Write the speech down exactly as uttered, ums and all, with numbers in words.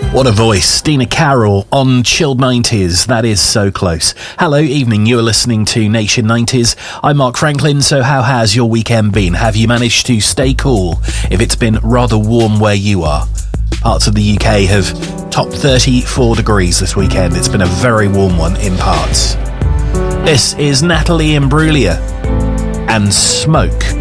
What a voice. Dina Carroll on Chilled nineties. That is so close. Hello, evening. You are listening to Nation nineties. I'm Mark Franklin. So how has your weekend been? Have you managed to stay cool if it's been rather warm where you are? Parts of the U K have topped thirty-four degrees this weekend. It's been a very warm one in parts. This is Natalie Imbruglia and Smoke.